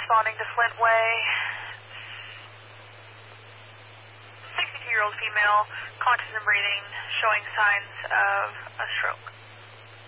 responding to Flint Way. 62-year-old female, conscious and breathing, showing signs of a stroke.